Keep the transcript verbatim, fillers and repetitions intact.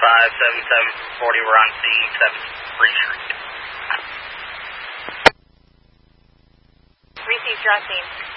five seven seven forty, we're on scene, seventh Free Street. Received, drop scene.